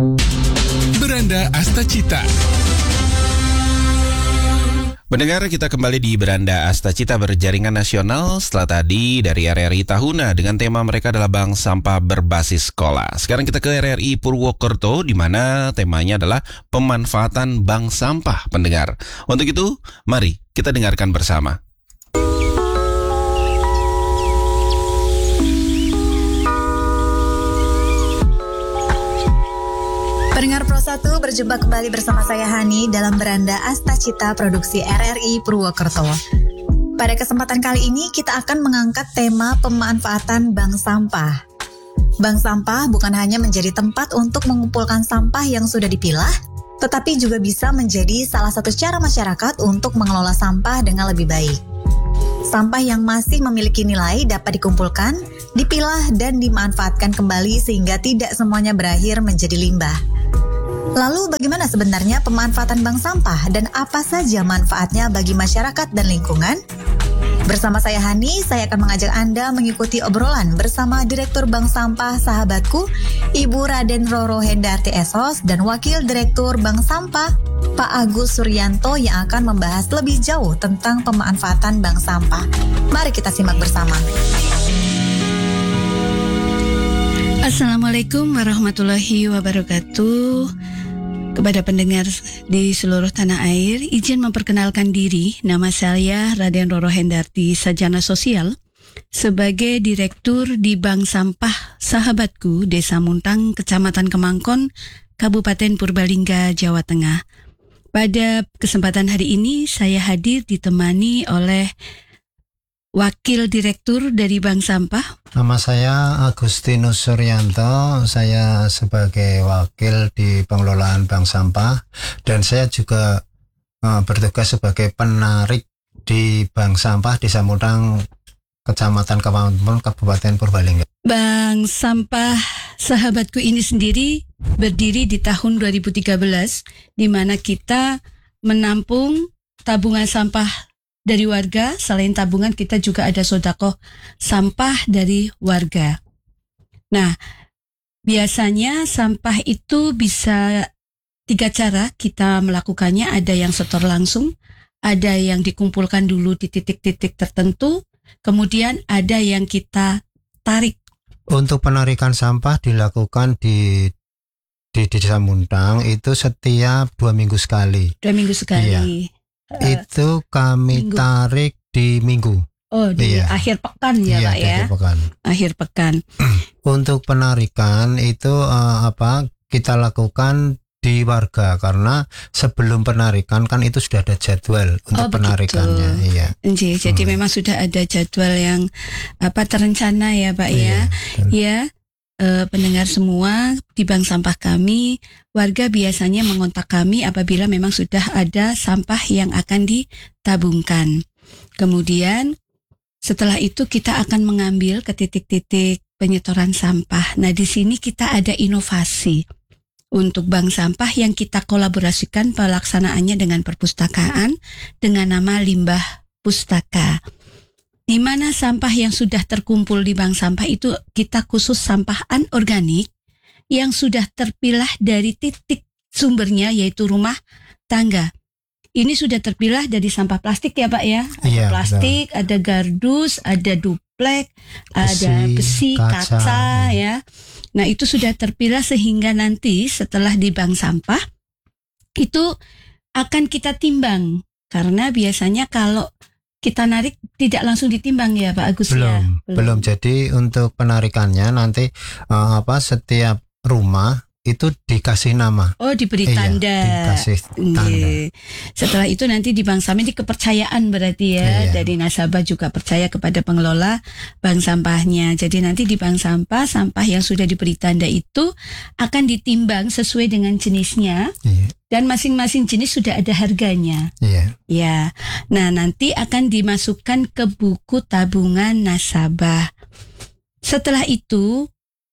Beranda Astacita. Mendengar, kita kembali di Beranda Astacita berjaringan nasional setelah tadi dari RRI Tahuna dengan tema mereka adalah Bank Sampah Berbasis Sekolah. Sekarang kita ke RRI Purwokerto di mana temanya adalah pemanfaatan bank sampah, pendengar. Untuk itu, mari kita dengarkan bersama. Pendengar Pro 1, berjumpa kembali bersama saya Hani dalam Beranda Astacita produksi RRI Purwokerto. Pada kesempatan kali ini kita akan mengangkat tema pemanfaatan bank sampah. Bank sampah bukan hanya menjadi tempat untuk mengumpulkan sampah yang sudah dipilah, tetapi juga bisa menjadi salah satu cara masyarakat untuk mengelola sampah dengan lebih baik. Sampah yang masih memiliki nilai dapat dikumpulkan, dipilah, dan dimanfaatkan kembali sehingga tidak semuanya berakhir menjadi limbah. Lalu bagaimana sebenarnya pemanfaatan bank sampah dan apa saja manfaatnya bagi masyarakat dan lingkungan? Bersama saya Hani, saya akan mengajak Anda mengikuti obrolan bersama Direktur Bank Sampah Sahabatku, Ibu Raden Roro Hendarti Esos, dan Wakil Direktur Bank Sampah, Pak Agus Suryanto yang akan membahas lebih jauh tentang pemanfaatan bank sampah. Mari kita simak bersama. Assalamualaikum warahmatullahi wabarakatuh. Kepada pendengar di seluruh tanah air, izin memperkenalkan diri. Nama saya Raden Roro Hendarti, Sarjana Sosial, sebagai Direktur di Bank Sampah Sahabatku, Desa Muntang, Kecamatan Kemangkon, Kabupaten Purbalingga, Jawa Tengah. Pada kesempatan hari ini, saya hadir ditemani oleh Wakil Direktur dari Bank Sampah. Nama saya Agustinus Suryanto, saya sebagai wakil di pengelolaan Bank Sampah dan saya juga bertugas sebagai penarik di Bank Sampah Desa Muntang, Kecamatan Kemangkon, Kabupaten Purbalingga. Bank Sampah Sahabatku ini sendiri berdiri di tahun 2013, di mana kita menampung tabungan sampah dari warga. Selain tabungan, kita juga ada sedekah sampah dari warga. Nah, biasanya sampah itu bisa 3 cara kita melakukannya. Ada yang setor langsung, ada yang dikumpulkan dulu di titik-titik tertentu, kemudian ada yang kita tarik. Untuk penarikan sampah dilakukan di Desa Muntang itu setiap 2 minggu sekali. 2 minggu sekali. Iya. Itu kami minggu. Tarik di minggu. Oh, di akhir pekan ya, iya, Pak ya. Akhir pekan. Untuk penarikan itu kita lakukan di warga karena sebelum penarikan kan itu sudah ada jadwal untuk penarikannya. Iya. Jadi memang sudah ada jadwal yang terencana ya, Pak ya. Iya. Pendengar semua, di bank sampah kami, warga biasanya mengontak kami apabila memang sudah ada sampah yang akan ditabungkan. Kemudian setelah itu kita akan mengambil ke titik-titik penyetoran sampah. Nah, di sini kita ada inovasi untuk bank sampah yang kita kolaborasikan pelaksanaannya dengan perpustakaan dengan nama Limbah Pustaka. Di mana sampah yang sudah terkumpul di bank sampah itu kita khusus sampah anorganik yang sudah terpilah dari titik sumbernya yaitu rumah tangga. Ini sudah terpilah dari sampah plastik ya, Pak ya. Ada plastik, betul. Ada gardus, ada duplek, ada besi, kaca ya. Nah, itu sudah terpilah sehingga nanti setelah di bank sampah itu akan kita timbang. Karena biasanya kalau kita narik tidak langsung ditimbang ya, Pak Agus. Belum. Jadi untuk penarikannya nanti setiap rumah itu dikasih nama. Oh, diberi tanda. Dikasih tanda. Setelah itu nanti di bank sampah ini kepercayaan berarti ya. Dari nasabah juga percaya kepada pengelola bank sampahnya. Jadi nanti di bank sampah, sampah yang sudah diberi tanda itu akan ditimbang sesuai dengan jenisnya. Dan masing-masing jenis sudah ada harganya. Ya. Nah, nanti akan dimasukkan ke buku tabungan nasabah. Setelah itu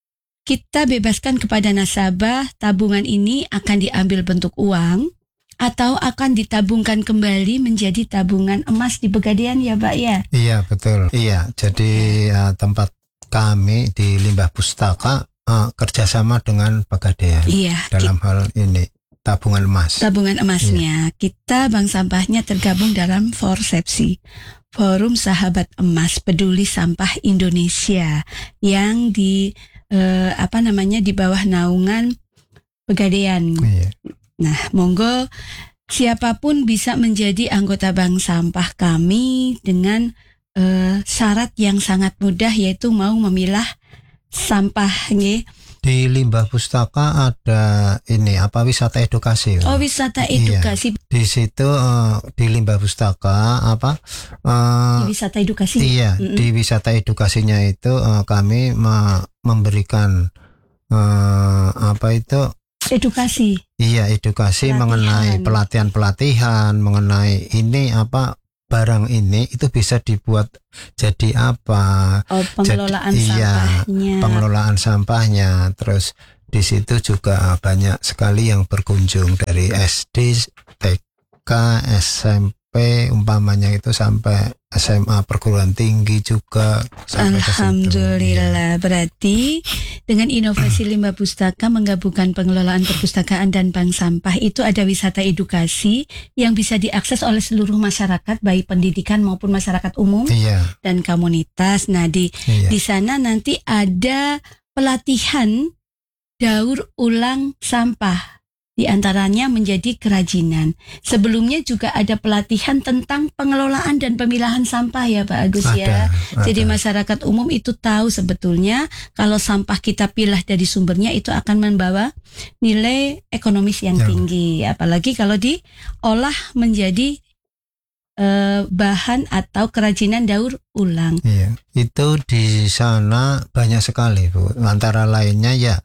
kita bebaskan kepada nasabah, tabungan ini akan diambil bentuk uang atau akan ditabungkan kembali menjadi tabungan emas di Pegadaian ya, Pak ya? Iya, betul. Iya, jadi tempat kami di Limbah Pustaka kerjasama dengan Pegadaian Iya, dalam hal ini tabungan emas. tabungan emasnya. Kita Bank Sampahnya tergabung dalam Forsepsi, Forum Sahabat Emas Peduli Sampah Indonesia, yang di di bawah naungan Pegadaian. Iya. Nah, monggo siapapun bisa menjadi anggota Bank Sampah kami dengan syarat yang sangat mudah, yaitu mau memilah sampah, nggih. Di Limbah Pustaka ada wisata edukasi. Oh, wisata edukasi. Di situ di Limbah Pustaka Wisata edukasi. Iya, di wisata edukasinya itu kami memberikan Edukasi. Iya, edukasi Pelatihan. mengenai pelatihan-pelatihan mengenai barang ini itu bisa dibuat jadi apa? Oh, pengelolaan Iya, sampahnya. pengelolaan sampahnya. Terus di situ juga banyak sekali yang berkunjung dari SD, TK, SMP, umpamanya itu sampai SMA perguruan tinggi juga sampai ke situ. Alhamdulillah. Berarti dengan inovasi Limbah Pustaka menggabungkan pengelolaan perpustakaan dan bank sampah, itu ada wisata edukasi yang bisa diakses oleh seluruh masyarakat, baik pendidikan maupun masyarakat umum Iya, dan komunitas. Nah, di iya. sana nanti ada pelatihan daur ulang sampah, di antaranya menjadi kerajinan. Sebelumnya juga ada pelatihan tentang pengelolaan dan pemilahan sampah ya Pak Agus ya. Jadi masyarakat umum itu tahu sebetulnya kalau sampah kita pilah dari sumbernya itu akan membawa nilai ekonomis yang tinggi. Apalagi kalau diolah menjadi bahan atau kerajinan daur ulang. Iya, itu di sana banyak sekali Bu. Antara lainnya ya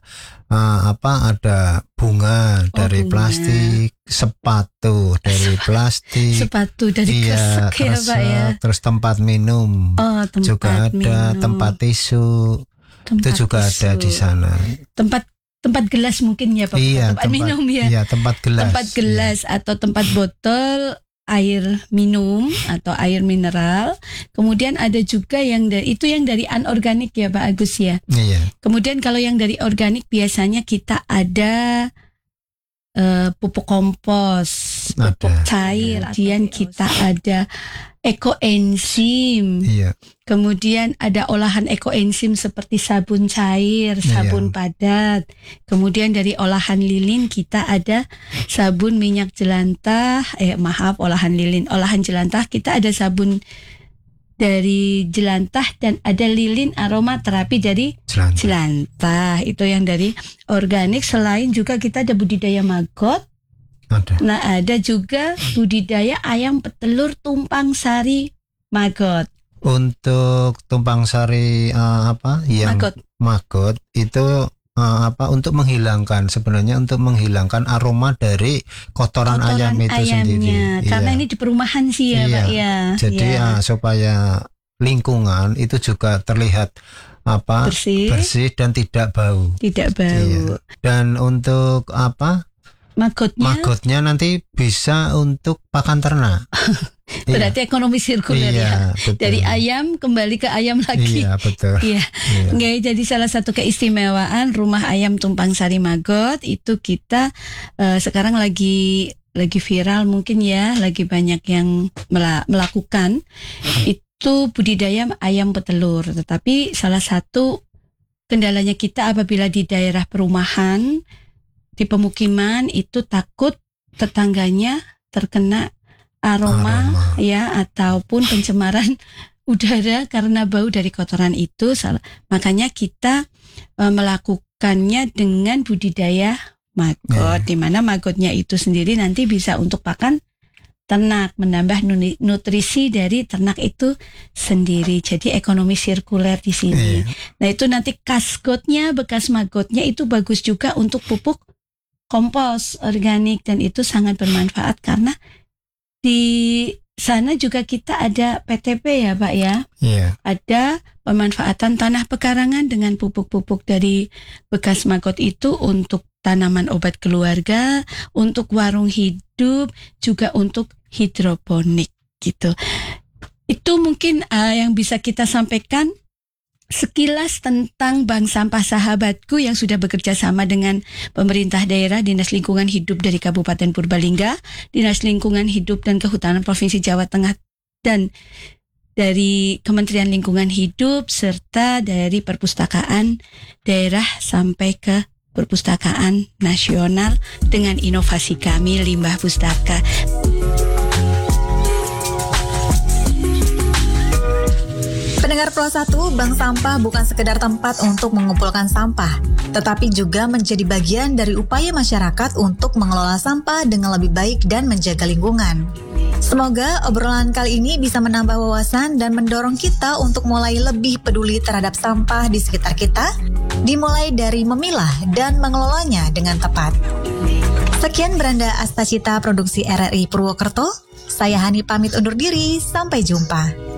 ada bunga dari plastik, sepatu dari plastik, sepatu dari kresek ya Pak ya. Terus tempat minum, juga ada tempat tisu, itu juga ada di sana. Tempat gelas mungkin ya Pak. Iya, tempat minum ya. Iya, tempat gelas. Tempat gelas atau tempat botol air minum atau air mineral. Kemudian ada juga yang dari anorganik ya Pak Agus ya. Iya. Kemudian kalau yang dari organik biasanya kita ada pupuk kompos, pupuk cair. Kemudian kita ada ekoenzim. Iya. Kemudian ada olahan ekoenzim seperti sabun cair, sabun padat. Kemudian dari olahan lilin kita ada sabun minyak jelantah. Olahan lilin, olahan jelantah kita ada sabun dari jelantah dan ada lilin aroma terapi dari jelantah. Itu yang dari organik. Selain juga kita ada budidaya maggot. Nah, ada juga budidaya ayam petelur tumpang sari maggot. Untuk tumpang sari maggot itu untuk menghilangkan aroma dari kotoran ayam itu sendiri. Karena ini di perumahan sih ya Pak ya. Jadi supaya lingkungan itu juga terlihat bersih dan tidak bau. Iya. Dan untuk magotnya nanti bisa untuk pakan ternak. Berarti ekonomi sirkuler ya. Betul. Dari ayam kembali ke ayam lagi. Iya, betul. Iya. Jadi salah satu keistimewaan Rumah Ayam Tumpang Sari Maggot itu kita sekarang lagi viral mungkin ya, lagi banyak yang melakukan itu budidaya ayam petelur. Tetapi salah satu kendalanya kita apabila di daerah perumahan, di pemukiman itu takut tetangganya terkena aroma ya ataupun pencemaran udara karena bau dari kotoran itu. Makanya kita melakukannya dengan budidaya maggot, di mana maggotnya itu sendiri nanti bisa untuk pakan ternak, menambah nutrisi dari ternak itu sendiri. Jadi ekonomi sirkuler di sini. Nah, itu nanti kasgotnya, bekas maggotnya itu bagus juga untuk pupuk kompos organik dan itu sangat bermanfaat karena di sana juga kita ada PTP ya Pak ya. Iya. Ada pemanfaatan tanah pekarangan dengan pupuk-pupuk dari bekas maggot itu untuk tanaman obat keluarga, untuk warung hidup, juga untuk hidroponik gitu. Itu mungkin yang bisa kita sampaikan sekilas tentang Bank Sampah Sahabatku yang sudah bekerja sama dengan pemerintah daerah, Dinas Lingkungan Hidup dari Kabupaten Purbalingga, Dinas Lingkungan Hidup dan Kehutanan Provinsi Jawa Tengah, dan dari Kementerian Lingkungan Hidup, serta dari perpustakaan daerah sampai ke perpustakaan nasional dengan inovasi kami Limbah Pustaka. Pendengar Pro 1, bank sampah bukan sekedar tempat untuk mengumpulkan sampah, tetapi juga menjadi bagian dari upaya masyarakat untuk mengelola sampah dengan lebih baik dan menjaga lingkungan. Semoga obrolan kali ini bisa menambah wawasan dan mendorong kita untuk mulai lebih peduli terhadap sampah di sekitar kita, dimulai dari memilah dan mengelolanya dengan tepat. Sekian Beranda Astacita Produksi RRI Purwokerto. Saya Hani pamit undur diri, sampai jumpa.